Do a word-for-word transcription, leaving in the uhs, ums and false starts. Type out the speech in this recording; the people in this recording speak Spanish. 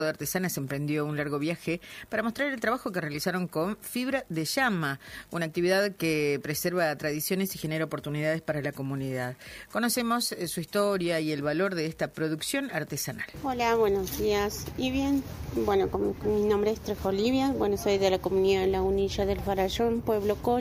de Artesanas emprendió un largo viaje para mostrar el trabajo que realizaron con fibra de llama, una actividad que preserva tradiciones y genera oportunidades para la comunidad. Conocemos su historia y el valor de esta producción artesanal. Hola, buenos días. Y bien, bueno, con, con mi nombre es Trejo Olivia, bueno, soy de la comunidad de La Unilla del Farallón, Pueblo Colla.